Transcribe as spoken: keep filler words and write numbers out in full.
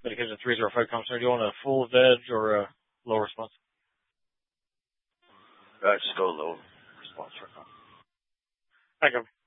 Medication three zero five comes through. Do you want a full veg or a low response? Uh, just go low response right now. I can.